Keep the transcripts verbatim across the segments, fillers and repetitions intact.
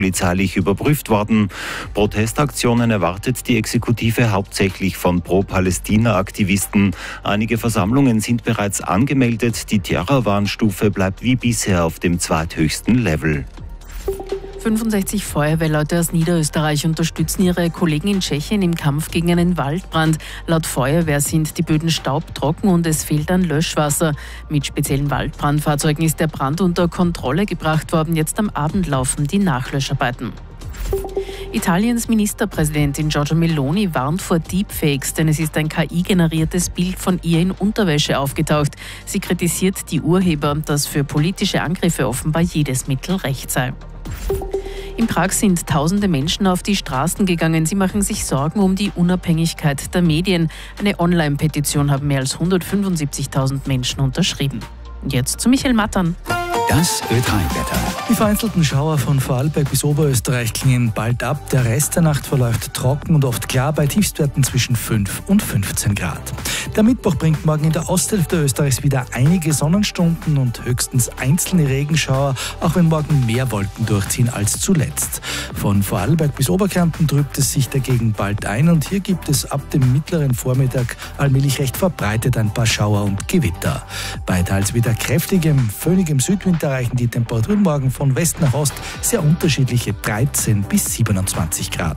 polizeilich überprüft worden. Protestaktionen erwartet die Exekutive hauptsächlich von Pro-Palästina-Aktivisten. Einige Versammlungen sind bereits angemeldet. Die Terrorwarnstufe bleibt wie bisher auf dem zweithöchsten Level. fünfundsechzig Feuerwehrleute aus Niederösterreich unterstützen ihre Kollegen in Tschechien im Kampf gegen einen Waldbrand. Laut Feuerwehr sind die Böden staubtrocken und es fehlt an Löschwasser. Mit speziellen Waldbrandfahrzeugen ist der Brand unter Kontrolle gebracht worden. Jetzt am Abend laufen die Nachlöscharbeiten. Italiens Ministerpräsidentin Giorgia Meloni warnt vor Deepfakes, denn es ist ein K I-generiertes Bild von ihr in Unterwäsche aufgetaucht. Sie kritisiert die Urheber, dass für politische Angriffe offenbar jedes Mittel recht sei. In Prag sind tausende Menschen auf die Straßen gegangen. Sie machen sich Sorgen um die Unabhängigkeit der Medien. Eine Online-Petition haben mehr als hundertfünfundsiebzigtausend Menschen unterschrieben. Und jetzt zu Michael Mattern. Das Ö drei Wetter. Die vereinzelten Schauer von Vorarlberg bis Oberösterreich klingen bald ab. Der Rest der Nacht verläuft trocken und oft klar bei Tiefstwerten zwischen fünf und fünfzehn Grad. Der Mittwoch bringt morgen in der Osthälfte Österreichs wieder einige Sonnenstunden und höchstens einzelne Regenschauer, auch wenn morgen mehr Wolken durchziehen als zuletzt. Von Vorarlberg bis Oberkärnten trübt es sich dagegen bald ein und hier gibt es ab dem mittleren Vormittag allmählich recht verbreitet ein paar Schauer und Gewitter. Bei teils wieder kräftigem, föhnigem Südwind erreichen die Temperaturen morgen von West nach Ost sehr unterschiedliche dreizehn bis siebenundzwanzig Grad.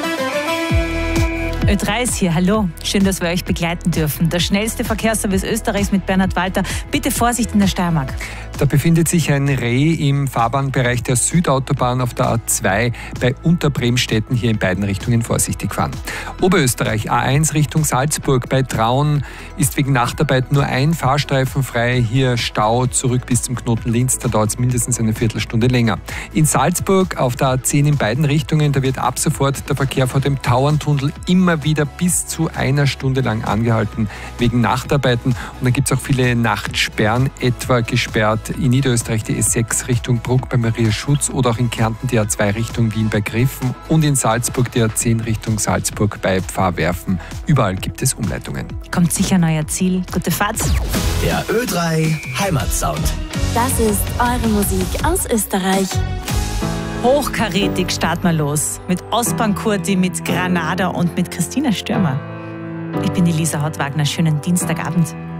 Ö drei ist hier, hallo. Schön, dass wir euch begleiten dürfen. Der schnellste Verkehrsservice Österreichs mit Bernhard Walter. Bitte Vorsicht in der Steiermark. Da befindet sich ein Reh im Fahrbahnbereich der Südautobahn auf der A zwei bei Unterbremstetten, hier in beiden Richtungen vorsichtig fahren. Oberösterreich A eins Richtung Salzburg bei Traun ist wegen Nachtarbeit nur ein Fahrstreifen frei. Hier Stau zurück bis zum Knoten Linz, da dauert es mindestens eine Viertelstunde länger. In Salzburg auf der A zehn in beiden Richtungen, da wird ab sofort der Verkehr vor dem Tauerntunnel immer wieder bis zu einer Stunde lang angehalten wegen Nachtarbeiten. Und dann gibt es auch viele Nachtsperren, etwa gesperrt in Niederösterreich die S sechs Richtung Bruck bei Maria Schutz oder auch in Kärnten die A zwei Richtung Wien bei Griffen und in Salzburg die A zehn Richtung Salzburg bei Pfarrwerfen. Überall gibt es Umleitungen. Kommt sicher ein neuer Ziel. Gute Fahrt. Der Ö drei Heimatsound. Das ist eure Musik aus Österreich. Hochkarätig starten wir los. Mit Osman Kurti, mit Granada und mit Christina Stürmer. Ich bin die Lisa Hautwagner. Schönen Dienstagabend.